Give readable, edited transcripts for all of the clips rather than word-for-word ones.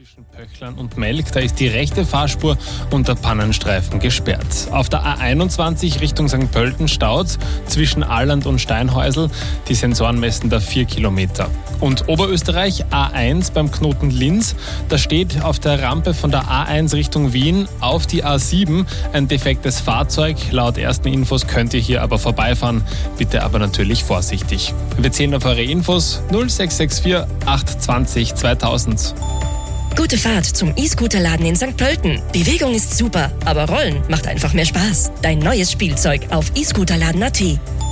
Zwischen Pöchlern und Melk, da ist die rechte Fahrspur und der Pannenstreifen gesperrt. Auf der A21 Richtung St. Pölten staut zwischen Alland und Steinhäusl. Die Sensoren messen da 4 Kilometer. Und Oberösterreich A1 beim Knoten Linz, da steht auf der Rampe von der A1 Richtung Wien auf die A7 ein defektes Fahrzeug. Laut ersten Infos könnt ihr hier aber vorbeifahren. Bitte aber natürlich vorsichtig. Wir zählen auf eure Infos 0664 820 2000. Gute Fahrt zum E-Scooter-Laden in St. Pölten. Bewegung ist super, aber Rollen macht einfach mehr Spaß. Dein neues Spielzeug auf eScooterladen.at.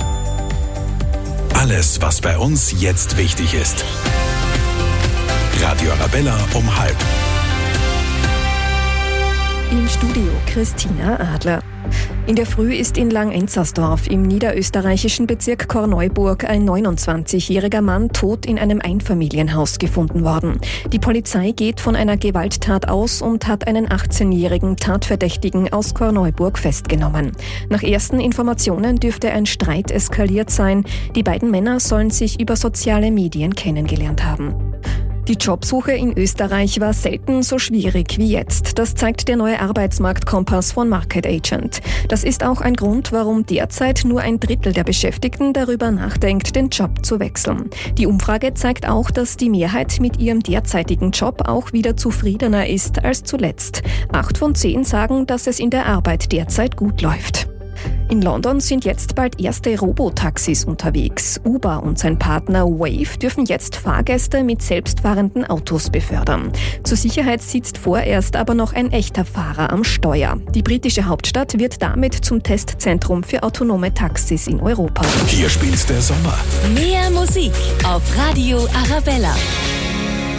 Alles, was bei uns jetzt wichtig ist. Radio Arabella um 12:30. Im Studio Christina Adler. In der Früh ist in Langenzersdorf im niederösterreichischen Bezirk Korneuburg ein 29-jähriger Mann tot in einem Einfamilienhaus gefunden worden. Die Polizei geht von einer Gewalttat aus und hat einen 18-jährigen Tatverdächtigen aus Korneuburg festgenommen. Nach ersten Informationen dürfte ein Streit eskaliert sein. Die beiden Männer sollen sich über soziale Medien kennengelernt haben. Die Jobsuche in Österreich war selten so schwierig wie jetzt. Das zeigt der neue Arbeitsmarktkompass von Market Agent. Das ist auch ein Grund, warum derzeit nur ein Drittel der Beschäftigten darüber nachdenkt, den Job zu wechseln. Die Umfrage zeigt auch, dass die Mehrheit mit ihrem derzeitigen Job auch wieder zufriedener ist als zuletzt. 8 von 10 sagen, dass es in der Arbeit derzeit gut läuft. In London sind jetzt bald erste Robotaxis unterwegs. Uber und sein Partner Wave dürfen jetzt Fahrgäste mit selbstfahrenden Autos befördern. Zur Sicherheit sitzt vorerst aber noch ein echter Fahrer am Steuer. Die britische Hauptstadt wird damit zum Testzentrum für autonome Taxis in Europa. Hier spielt der Sommer. Mehr Musik auf Radio Arabella.